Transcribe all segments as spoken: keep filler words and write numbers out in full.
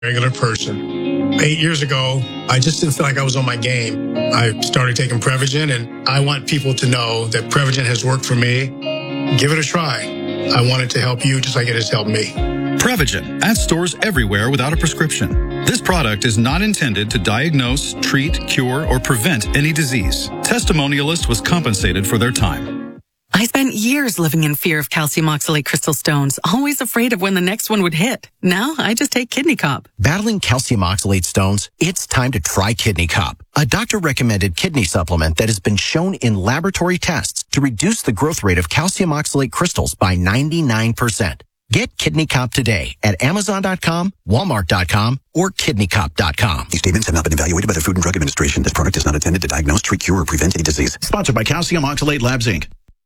regular person. Eight years ago, I just didn't feel like I was on my game. I started taking Prevagen, and I want people to know that Prevagen has worked for me. Give it a try. I want it to help you just like it has helped me. Prevagen at stores everywhere without a prescription. This product is not intended to diagnose, treat, cure, or prevent any disease. Testimonialist was compensated for their time. I spent years living in fear of calcium oxalate crystal stones, always afraid of when the next one would hit. Now I just take Kidney Cop. Battling calcium oxalate stones? It's time to try Kidney Cop, a doctor-recommended kidney supplement that has been shown in laboratory tests to reduce the growth rate of calcium oxalate crystals by ninety-nine percent. Get Kidney Cop today at Amazon dot com, Walmart dot com, or Kidney Cop dot com. These statements have not been evaluated by the Food and Drug Administration. This product is not intended to diagnose, treat, cure, or prevent any disease. Sponsored by Calcium Oxalate Labs, Incorporated.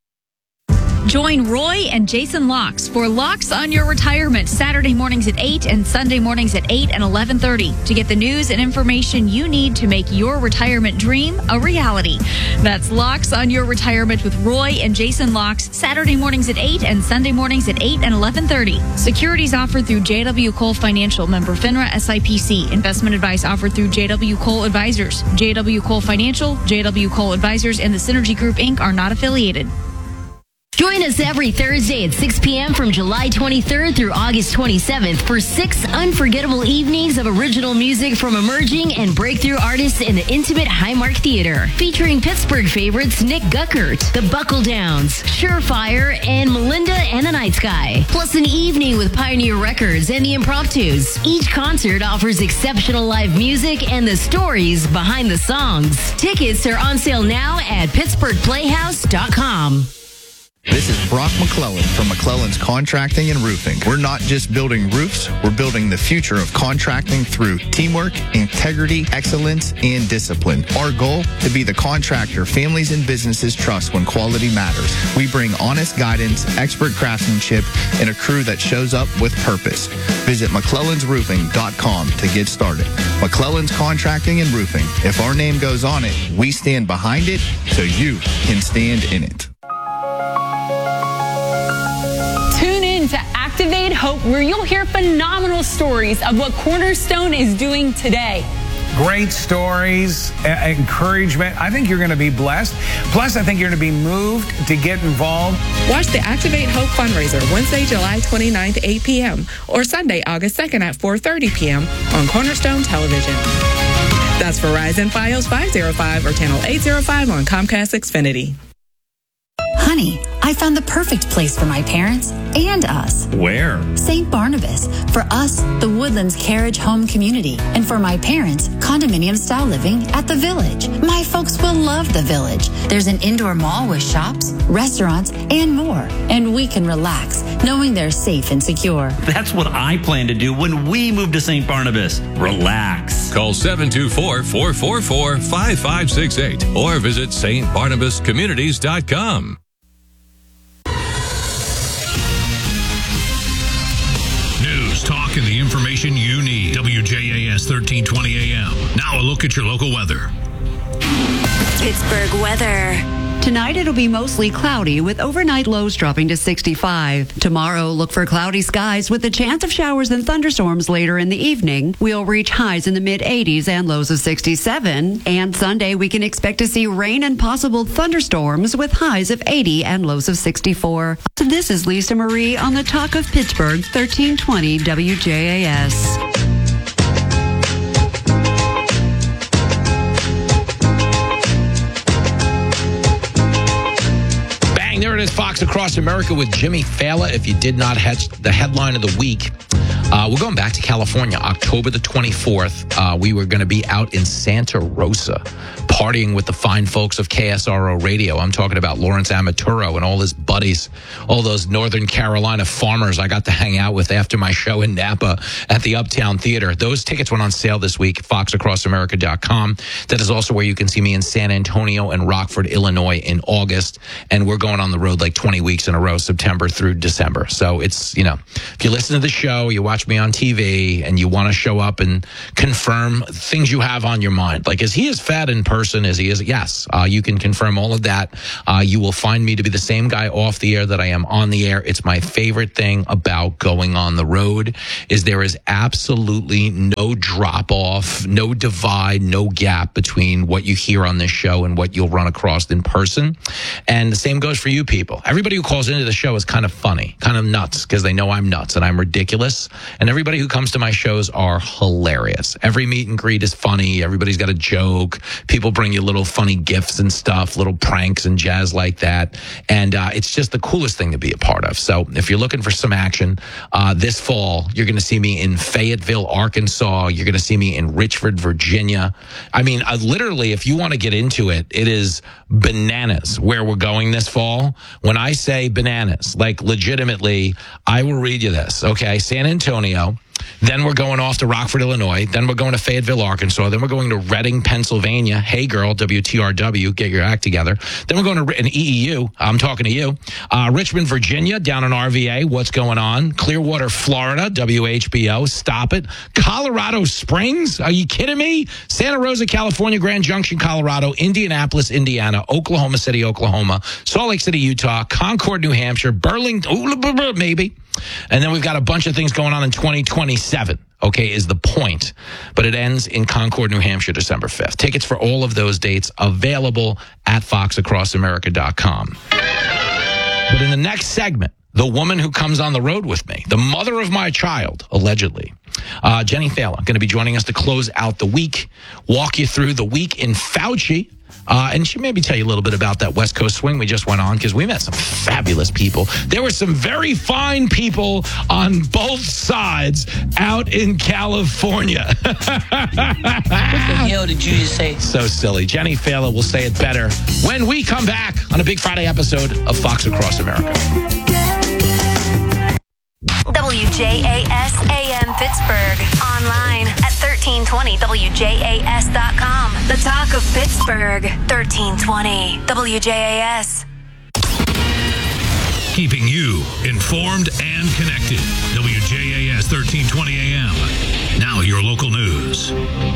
Join Roy and Jason Locks for Locks on Your Retirement, Saturday mornings at eight and Sunday mornings at eight and eleven thirty to get the news and information you need to make your retirement dream a reality. That's Locks on Your Retirement with Roy and Jason Locks, Saturday mornings at eight and Sunday mornings at eight and eleven thirty. Securities offered through J W. Cole Financial, member FINRA S I P C. Investment advice offered through J W. Cole Advisors. J W. Cole Financial, J W. Cole Advisors, and the Synergy Group, Incorporated are not affiliated. Join us every Thursday at six p.m. from July twenty-third through August twenty-seventh for six unforgettable evenings of original music from emerging and breakthrough artists in the intimate Highmark Theater, featuring Pittsburgh favorites Nick Guckert, The Buckle Downs, Surefire, and Melinda and the Night Sky. Plus an evening with Pioneer Records and the Impromptus. Each concert offers exceptional live music and the stories behind the songs. Tickets are on sale now at Pittsburgh Playhouse dot com. This is Brock McClellan from McClellan's Contracting and Roofing. We're not just building roofs, we're building the future of contracting through teamwork, integrity, excellence, and discipline. Our goal, to be the contractor families and businesses trust when quality matters. We bring honest guidance, expert craftsmanship, and a crew that shows up with purpose. Visit McClellans Roofing dot com to get started. McClellan's Contracting and Roofing. If our name goes on it, we stand behind it so you can stand in it. To Activate Hope, where you'll hear phenomenal stories of what Cornerstone is doing today. Great stories, uh, encouragement. I think you're going to be blessed. Plus, I think you're going to be moved to get involved. Watch the Activate Hope fundraiser Wednesday, July twenty-ninth, eight p.m. or Sunday, August second at four thirty p.m. on Cornerstone Television. That's Verizon Fios five oh five or channel eight oh five on Comcast Xfinity. Honey, I found the perfect place for my parents and us. Where? Saint Barnabas. For us, the Woodlands Carriage Home Community. And for my parents, condominium-style living at the Village. My folks will love the Village. There's an indoor mall with shops, restaurants, and more. And we can relax, knowing they're safe and secure. That's what I plan to do when we move to Saint Barnabas. Relax. Call seven two four, four four four, five five six eight or visit S T Barnabas Communities dot com. Talk and the information you need. W J A S thirteen twenty A M. Now a look at your local weather. Pittsburgh weather. Tonight it'll be mostly cloudy with overnight lows dropping to sixty-five. Tomorrow, look for cloudy skies with a chance of showers and thunderstorms later in the evening. We'll reach highs in the mid eighties and lows of sixty-seven. And Sunday, we can expect to see rain and possible thunderstorms with highs of eighty and lows of sixty-four. This is Lisa Marie on the Talk of Pittsburgh, thirteen twenty W J A S. There it is, Fox Across America with Jimmy Fallon. If you did not catch the headline of the week, uh, we're going back to California, October the twenty-fourth. Uh, we were going to be out in Santa Rosa, partying with the fine folks of K S R O Radio. I'm talking about Lawrence Amaturo and all his buddies, all those Northern Carolina farmers I got to hang out with after my show in Napa at the Uptown Theater. Those tickets went on sale this week, fox across america dot com. That is also where you can see me in San Antonio and Rockford, Illinois in August. And we're going on the road like twenty weeks in a row, September through December. So it's, you know, if you listen to the show, you watch me on T V, and you want to show up and confirm things you have on your mind. Like, is he as fat in person person as he is. Yes, uh, you can confirm all of that. Uh, you will find me to be the same guy off the air that I am on the air. It's my favorite thing about going on the road is there is absolutely no drop off, no divide, no gap between what you hear on this show and what you'll run across in person. And the same goes for you people. Everybody who calls into the show is kind of funny, kind of nuts, because they know I'm nuts and I'm ridiculous. And everybody who comes to my shows are hilarious. Every meet and greet is funny. Everybody's got a joke. People bring you little funny gifts and stuff, little pranks and jazz like that. And uh, it's just the coolest thing to be a part of. So if you're looking for some action uh, this fall, you're going to see me in Fayetteville, Arkansas. You're going to see me in Richford, Virginia. I mean, uh, literally, if you want to get into it, it is bananas where we're going this fall. When I say bananas, like legitimately, I will read you this. Okay, San Antonio. Then we're going off to Rockford, Illinois. Then we're going to Fayetteville, Arkansas. Then we're going to Reading, Pennsylvania. Hey, girl, W T R W, get your act together. Then we're going to an E E U. I'm talking to you. Uh, Richmond, Virginia, down in R V A. What's going on? Clearwater, Florida, W H B O. Stop it. Colorado Springs. Are you kidding me? Santa Rosa, California. Grand Junction, Colorado. Indianapolis, Indiana. Oklahoma City, Oklahoma. Salt Lake City, Utah. Concord, New Hampshire. Burlington, maybe. And then we've got a bunch of things going on in twenty twenty-seven, okay, is the point. But it ends in Concord, New Hampshire, December fifth. Tickets for all of those dates available at fox across america dot com. But in the next segment, the woman who comes on the road with me, the mother of my child, allegedly, uh, Jenny Fala, going to be joining us to close out the week, walk you through the week in Fauci. Uh, and she maybe tell you a little bit about that West Coast swing we just went on, because we met some fabulous people. There were some very fine people on both sides out in California. What the hell did you just say? So silly. Jenny Fala will say it better when we come back on a Big Friday episode of Fox Across America. W J A S A M Pittsburgh. Online at thirteen twenty W J A S dot com. The talk of Pittsburgh. thirteen twenty W J A S. Keeping you informed and connected. W J A S thirteen twenty A M. Now your local news.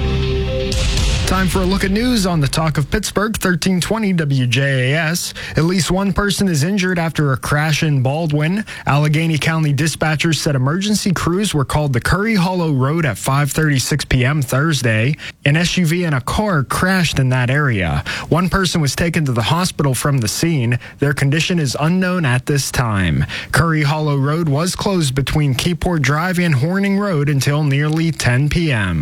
Time for a look at news on the Talk of Pittsburgh, thirteen twenty W J A S. At least one person is injured after a crash in Baldwin. Allegheny County dispatchers said emergency crews were called to Curry Hollow Road at five thirty-six p.m. Thursday. An S U V and a car crashed in that area. One person was taken to the hospital from the scene. Their condition is unknown at this time. Curry Hollow Road was closed between Keyport Drive and Horning Road until nearly ten p.m.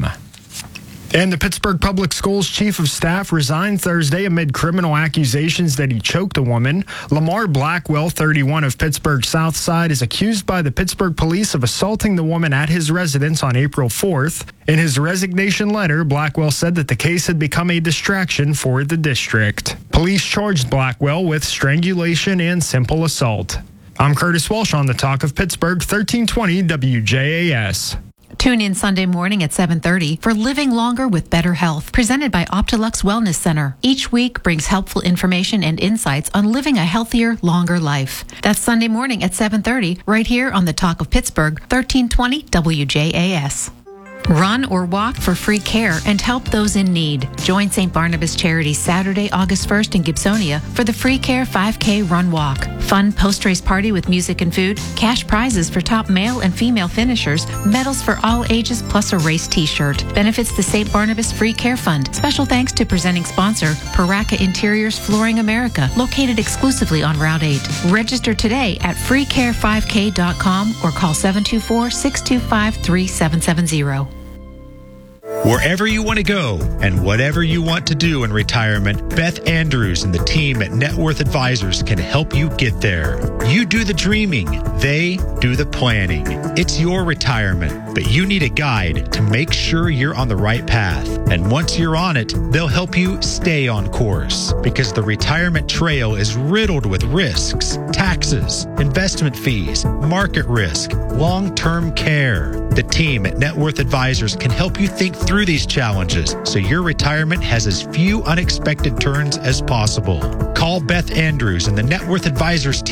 And the Pittsburgh Public Schools Chief of Staff resigned Thursday amid criminal accusations that he choked a woman. Lamar Blackwell, thirty-one, of Pittsburgh's South Side, is accused by the Pittsburgh police of assaulting the woman at his residence on April fourth. In his resignation letter, Blackwell said that the case had become a distraction for the district. Police charged Blackwell with strangulation and simple assault. I'm Curtis Walsh on the Talk of Pittsburgh, thirteen twenty W J A S. Tune in Sunday morning at seven thirty for Living Longer with Better Health, presented by Optilux Wellness Center. Each week brings helpful information and insights on living a healthier, longer life. That's Sunday morning at seven thirty, right here on the Talk of Pittsburgh, thirteen twenty W J A S. Run or walk for free care and help those in need. Join Saint Barnabas Charities Saturday, August first in Gibsonia for the Free Care five K Run Walk. Fun post-race party with music and food, cash prizes for top male and female finishers, medals for all ages, plus a race t-shirt. Benefits the Saint Barnabas Free Care Fund. Special thanks to presenting sponsor, Paraka Interiors Flooring America, located exclusively on Route eight. Register today at free care five k dot com or call seven two four, six two five, three seven seven zero. Wherever you want to go and whatever you want to do in retirement, Beth Andrews and the team at Net Worth Advisors can help you get there. You do the dreaming, they do the planning. It's your retirement, but you need a guide to make sure you're on the right path. And once you're on it, they'll help you stay on course, because the retirement trail is riddled with risks, taxes, investment fees, market risk, long-term care. The team at Net Worth Advisors can help you think through these challenges so your retirement has as few unexpected turns as possible. Call Beth Andrews and the Net Worth Advisors team today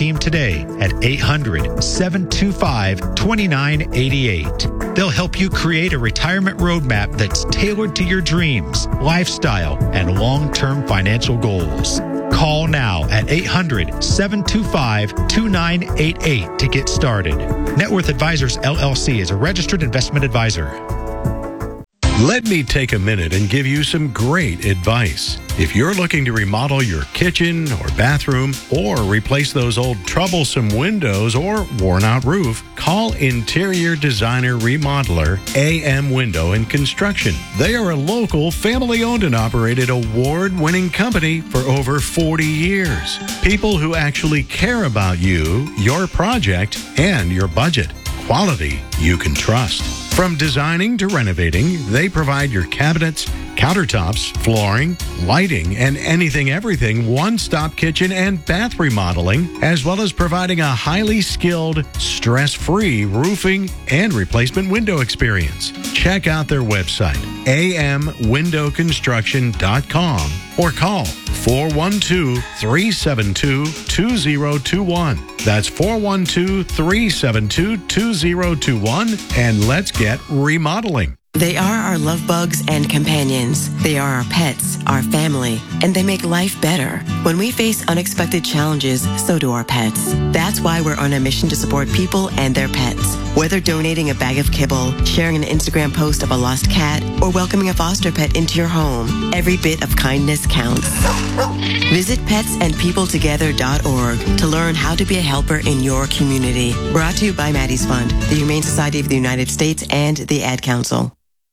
today at eight hundred, seven two five, two nine eight eight. They'll help you create a retirement roadmap that's tailored to your dreams, lifestyle, and long-term financial goals. Call now at eight hundred, seven two five, two nine eight eight to get started. Net Worth Advisors, L L C is a registered investment advisor. Let me take a minute and give you some great advice. If you're looking to remodel your kitchen or bathroom or replace those old troublesome windows or worn-out roof, call Interior Designer Remodeler A M Window and Construction. They are a local, family-owned and operated award-winning company for over forty years. People who actually care about you, your project, and your budget. Quality you can trust. From designing to renovating, they provide your cabinets, countertops, flooring, lighting, and anything everything one-stop kitchen and bath remodeling, as well as providing a highly skilled, stress-free roofing and replacement window experience. Check out their website, a m window construction dot com, or call four one two, three seven two, two zero two one. That's four one two, three seven two, two zero two one, and let's get remodeling. They are our love bugs and companions. They are our pets, our family, and they make life better. When we face unexpected challenges, so do our pets. That's why we're on a mission to support people and their pets. Whether donating a bag of kibble, sharing an Instagram post of a lost cat, or welcoming a foster pet into your home, every bit of kindness counts. Visit pets and people together dot org to learn how to be a helper in your community. Brought to you by Maddie's Fund, the Humane Society of the United States, and the Ad Council.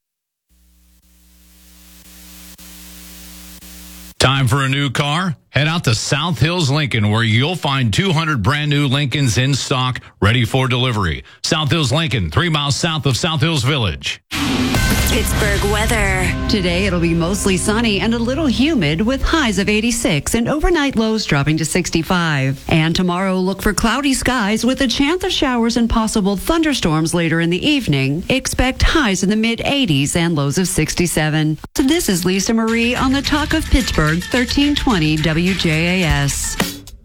Time for a new car? Head out to South Hills Lincoln, where you'll find two hundred brand new Lincolns in stock, ready for delivery. South Hills Lincoln, three miles south of South Hills Village. Pittsburgh weather. Today it'll be mostly sunny and a little humid with highs of eighty-six and overnight lows dropping to sixty-five. And tomorrow look for cloudy skies with a chance of showers and possible thunderstorms later in the evening. Expect highs in the mid eighties and lows of sixty-seven. So this is Lisa Marie on the Talk of Pittsburgh, thirteen twenty W J A S.